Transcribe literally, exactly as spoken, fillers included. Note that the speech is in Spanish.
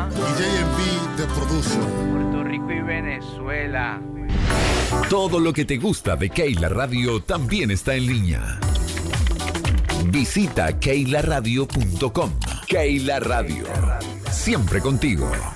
Panamá, D J M B The Producer, Puerto Rico y Venezuela. Todo lo que te gusta de Keila Radio también está en línea. Visita keila radio punto com. Keila Radio, siempre contigo.